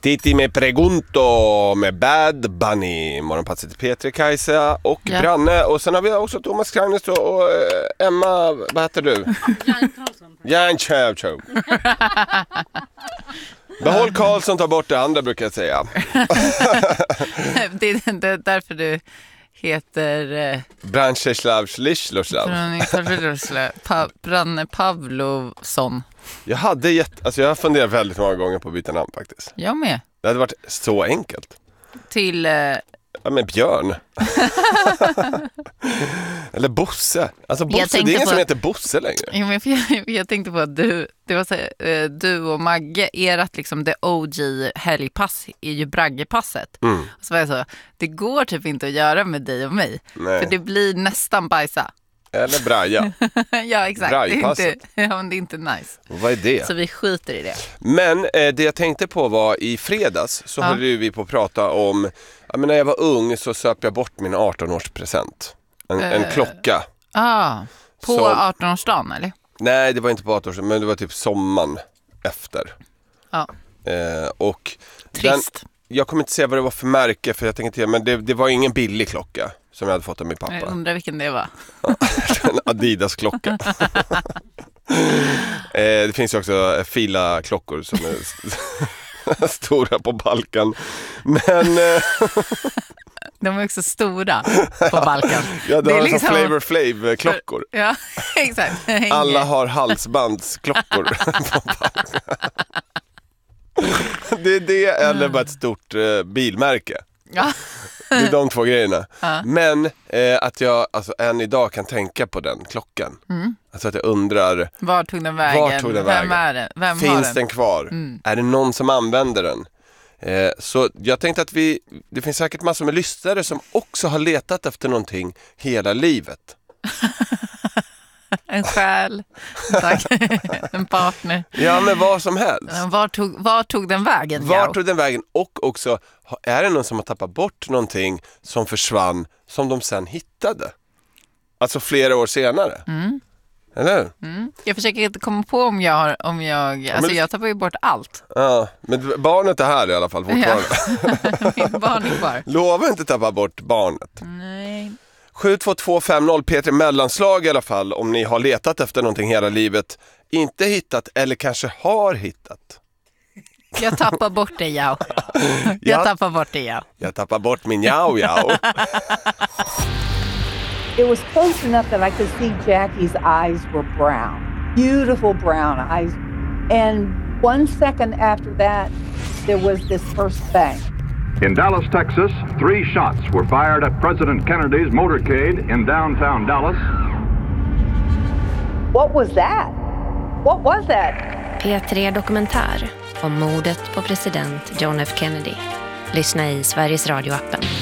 Titti med Pregunto med Bad Bunny. Morgonpasset till Petri, Kajsa och Branne. Och sen har vi också Thomas Kragnes och Emma, vad heter du? Jan Karlsson. Behåll Karlsson, ta bort det andra brukar jag säga. Det är därför du heter... Brancheslav Schlischloslav. Branne Pavlovsson. Jag har funderat väldigt många gånger på att byta namn faktiskt. Jag med. Det hade varit så enkelt. Till... Ja, men Björn. Eller Bosse. Alltså Bosse, det är ingen som heter Bosse längre. Ja, men jag tänkte på att du och Magge, ert liksom the OG helgpass är ju Braggepasset. Och så var jag så, det går typ inte att göra med dig och mig. Nej. För det blir nästan bajsa. Eller braja. Ja, exakt. Brajpasset. Men det är inte nice. Och vad är det? Så vi skiter i det. Men det jag tänkte på var i fredags så höll vi på att prata om... när jag var ung så söp jag bort min 18-årspresent. En klocka. På 18-årsdagen eller? Nej, det var inte på 18-årsdagen, men det var typ sommaren efter. Ja. Och trist. Jag kommer inte säga vad det var för märke, för jag tänkte men det var ingen billig klocka som jag hade fått av min pappa. Jag undrar vilken det var. En Adidas-klocka. Det finns ju också Fila-klockor som är stora på Balkan. Men... De är också stora på Balkan. Ja, det är liksom Flavor Flav-klockor. Ja, exakt. Alla har halsbandsklockor på Balkan. Det är det eller bara ett stort bilmärke. Ja. Det är de två grejerna. Men att jag än idag kan tänka på den klockan. Alltså att jag undrar... Var tog den vägen? Vem är den? Vem finns har den? Den kvar? Är det någon som använder den? Så jag tänkte att det finns säkert massor med lyssnare som också har letat efter någonting hela livet. En själ, tack. En partner. Ja, men vad som helst. Var tog den vägen? Var tog den vägen? Och också, är det någon som har tappat bort någonting som försvann som de sen hittade? Alltså flera år senare. Eller? Jag försöker inte komma på om jag jag tappar ju bort allt. Ja, men barnet är här i alla fall fortfarande. Ja. Mitt barn är kvar. Lova inte tappa bort barnet. Nej. 72250 Petri mellanslag i alla fall, om ni har letat efter någonting hela livet, inte hittat eller kanske har hittat. Jag tappar bort det, jag tappar bort det, Jag tappar bort min jau. It was close enough that I could see Jackie's eyes were brown, beautiful brown eyes. And 1 second after that, there was this first bang. In Dallas, Texas, 3 shots were fired at President Kennedy's motorcade in downtown Dallas. What was that? What was that? P3 Dokumentär om mordet på president John F. Kennedy. Lyssna i Sveriges Radio-appen.